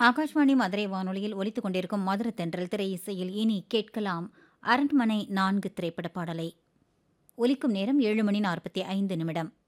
ஆகாஷ்வாணி மதுரை வானொலியில் ஒலித்துக் கொண்டிருக்கும் மதுர தென்றல் திரை இசையில் இனி கேட்கலாம் அரண்மனை 4 திரைப்பட பாடலை. ஒலிக்கும் நேரம் 7 மணி 45 நிமிடம்.